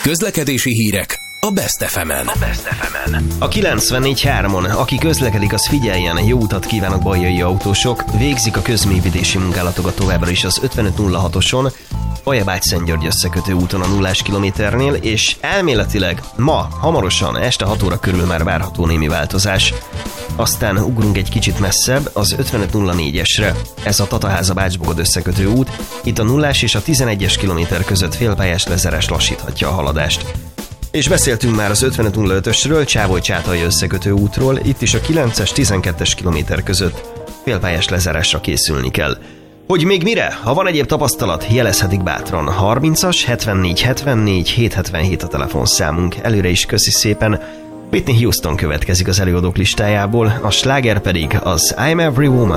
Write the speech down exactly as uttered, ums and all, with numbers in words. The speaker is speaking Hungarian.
Közlekedési hírek a Best ef emen. A Best ef emen. A kilencvennégy három-on, aki közlekedik, az figyeljen, jó utat kívánok bajai autósok, végzik a közművítési munkálatokat továbbra is az ötvenöt nulla hatoson, Bajabágy-Szentgyörgy összekötő úton a nullás kilométernél, és elméletileg ma, hamarosan, este hat óra körül már várható némi változás. Aztán ugrunk egy kicsit messzebb az ötvenöt nulla négyesre. Ez a Tataháza-Bács-Bogod összekötő út, itt a nullás és a tizenegyes kilométer között félpályás lezárás lassíthatja a haladást. És beszéltünk már az ötvenöt nulla ötösről, Csávoly-Csátalja összekötő útról, itt is a kilences tizenkettes kilométer között félpályás lezárásra készülni kell. Hogy még mire? Ha van egyéb tapasztalat, jelezhetik bátran. harmincas hetvennégy hetvennégy hétszázhetvenhét a telefonszámunk. Előre is köszi szépen. Whitney Houston következik az előadók listájából, a sláger pedig az I'm Every Woman.